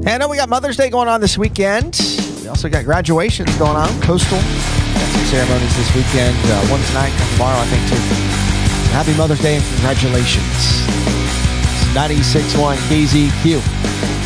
And I know we got Mother's Day going on this weekend. We also got graduations going on. Coastal got some ceremonies this weekend. One tonight, one tomorrow, I think, too. Happy Mother's Day and congratulations. 96.1 KZQ.